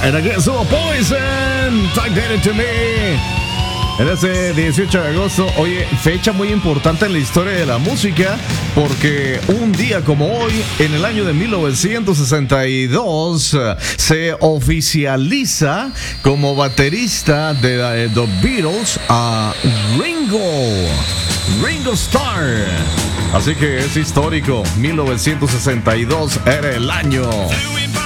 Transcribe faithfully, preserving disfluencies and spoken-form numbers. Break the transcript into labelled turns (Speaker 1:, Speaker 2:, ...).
Speaker 1: And against all Poison, Talk Dirty to Me. En ese dieciocho de agosto, oye, fecha muy importante en la historia de la música, porque un día como hoy, en el año de mil novecientos sesenta y dos, se oficializa como baterista de The Beatles a Ringo, Ringo Starr. Así que es histórico, mil novecientos sesenta y dos era el año.